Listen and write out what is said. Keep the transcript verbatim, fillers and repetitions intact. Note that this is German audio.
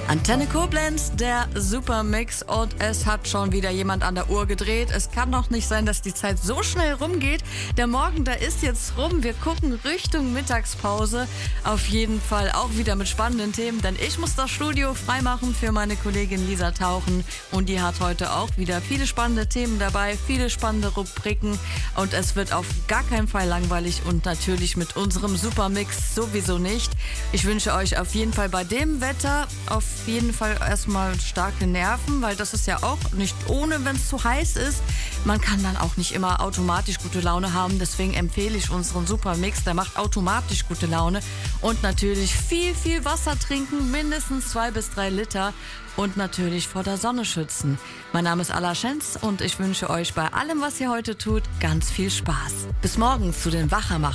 Antenne Koblenz, der Supermix, und es hat schon wieder jemand an der Uhr gedreht. Es kann doch nicht sein, dass die Zeit so schnell rumgeht. Der Morgen, der ist jetzt rum. Wir gucken Richtung Mittagspause. Auf jeden Fall auch wieder mit spannenden Themen, denn ich muss das Studio freimachen für meine Kollegin Lisa Tauchen, und die hat heute auch wieder viele spannende Themen dabei, viele spannende Rubriken, und es wird auf gar keinen Fall langweilig und natürlich mit unserem Supermix sowieso nicht. Ich wünsche euch auf jeden Fall bei dem Wetter auf jeden Fall erstmal starke Nerven, weil das ist ja auch nicht ohne, wenn es zu heiß ist. Man kann dann auch nicht immer automatisch gute Laune haben, deswegen empfehle ich unseren Supermix, der macht automatisch gute Laune. Und natürlich viel, viel Wasser trinken, mindestens zwei bis drei Liter, und natürlich vor der Sonne schützen. Mein Name ist Alla Schenz und ich wünsche euch bei allem, was ihr heute tut, ganz viel Spaß. Bis morgen zu den Wachermachern.